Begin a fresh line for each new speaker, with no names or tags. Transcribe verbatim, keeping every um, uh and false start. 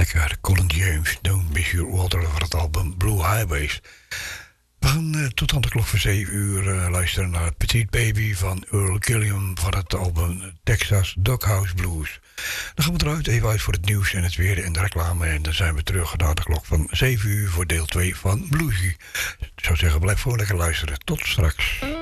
Lekker, Colin James, Don't Miss Your Water voor het album Blue Highways. We gaan uh, tot aan de klok van zeven uur uh, luisteren naar Petite Baby van Earl Gilliam van het album Texas Doghouse Blues. Dan gaan we eruit even uit voor het nieuws en het weer en de reclame. En dan zijn we terug naar de klok van zeven uur voor deel twee van Bluesy. Ik zou zeggen, blijf gewoon lekker luisteren. Tot straks.